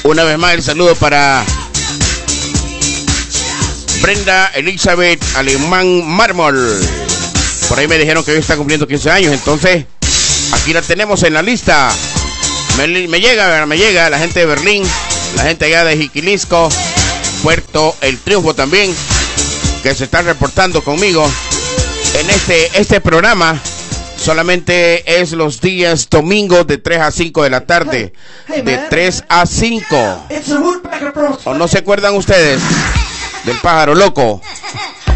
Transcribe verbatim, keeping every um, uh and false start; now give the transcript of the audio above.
Una vez más el saludo para Brenda Elizabeth Alemán Mármol. Por ahí me dijeron que hoy está cumpliendo quince años, entonces aquí la tenemos en la lista. Me, me llega, me llega la gente de Berlín, la gente allá de Jiquilisco, Puerto El Triunfo también, que se están reportando conmigo en este, este programa. Solamente es los días domingos de tres a cinco de la tarde. De tres a cinco. ¿O no se acuerdan ustedes del pájaro loco?